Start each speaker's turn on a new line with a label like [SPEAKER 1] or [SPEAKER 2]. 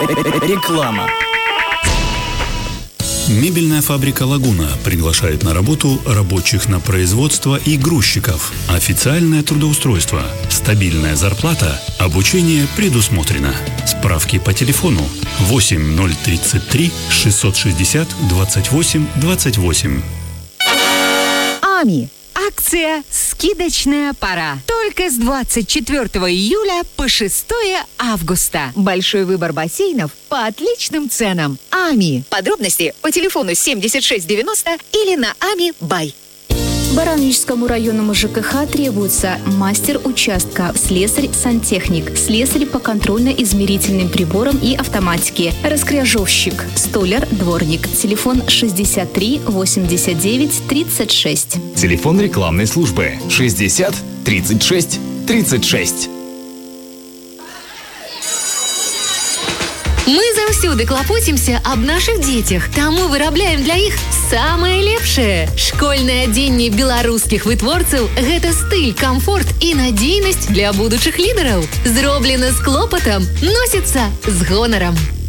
[SPEAKER 1] Реклама.
[SPEAKER 2] Мебельная фабрика «Лагуна» приглашает на работу рабочих на производство и грузчиков. Официальное трудоустройство, стабильная зарплата, обучение предусмотрено. Справки по телефону 8033 660 28 28.
[SPEAKER 3] АМИ. Акция «Скидочная пора». Только с 24 июля по 6 августа. Большой выбор бассейнов по отличным ценам. АМИ. Подробности по телефону 7690 или на АМИ Бай.
[SPEAKER 4] Баранежскому районному ЖКХ требуется мастер участка, слесарь-сантехник, слесарь по контрольно-измерительным приборам и автоматике, раскряжовщик, столяр, дворник. Телефон 63 89 36.
[SPEAKER 5] Телефон рекламной службы 60 36 36.
[SPEAKER 6] Мы заўсёды клапоцімся аб нашых дзецях, таму вырабляем для іх самае лепшае. Школьнае адзенне беларускіх вытворцаў – гэта стыль, камфорт і надзейнасць для будучых лідараў. Зроблена з клопатам, носіцца з гонарам.